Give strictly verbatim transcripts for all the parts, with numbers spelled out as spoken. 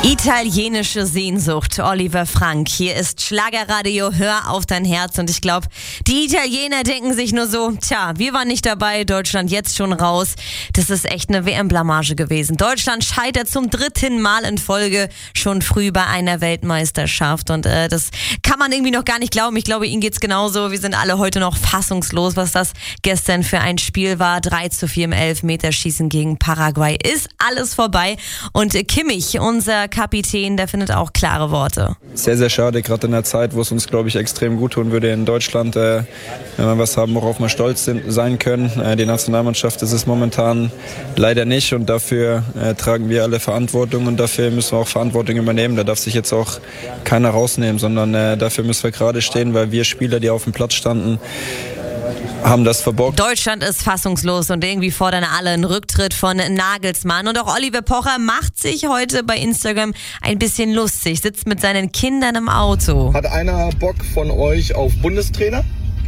Italienische Sehnsucht, Oliver Frank. Hier ist Schlagerradio, hör auf dein Herz. Und ich glaube, die Italiener denken sich nur so, tja, wir waren nicht dabei, Deutschland jetzt schon raus. Das ist echt eine W M-Blamage gewesen. Deutschland scheitert zum dritten Mal in Folge schon früh bei einer Weltmeisterschaft. Und äh, das kann man irgendwie noch gar nicht glauben. Ich glaube, Ihnen geht's genauso. Wir sind alle heute noch fassungslos, was das gestern für ein Spiel war. drei zu vier im Elfmeterschießen gegen Paraguay. Ist alles vorbei. Und äh, Kimmich, unser Kapitän, der findet auch klare Worte. Sehr, sehr schade, gerade in der Zeit, wo es uns, glaube ich, extrem gut tun würde in Deutschland, äh, wenn wir was haben, worauf wir stolz sind, sein können. Äh, die Nationalmannschaft ist es momentan leider nicht und dafür äh, tragen wir alle Verantwortung und dafür müssen wir auch Verantwortung übernehmen. Da darf sich jetzt auch keiner rausnehmen, sondern äh, dafür müssen wir gerade stehen, weil wir Spieler, die auf dem Platz standen, haben das verbockt. Deutschland ist fassungslos und irgendwie fordern alle einen Rücktritt von Nagelsmann. Und auch Oliver Pocher macht sich heute bei Instagram ein bisschen lustig, sitzt mit seinen Kindern im Auto. Hat einer Bock von euch auf Bundestrainer?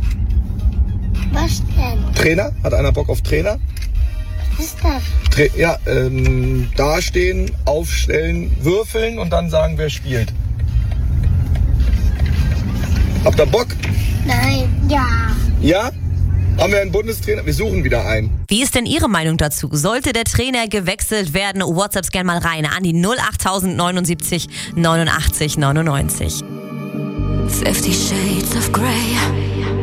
Was denn? Trainer? Hat einer Bock auf Trainer? Was ist das? Tra- ja, ähm, dastehen, aufstellen, würfeln und dann sagen, wer spielt. Habt ihr Bock? Nein. Ja. Ja? Haben wir einen Bundestrainer? Wir suchen wieder einen. Wie ist denn Ihre Meinung dazu? Sollte der Trainer gewechselt werden? WhatsApps gerne mal rein an die null acht neunundsiebzig neunundachtzig neunundneunzig. Fifty Shades of Grey.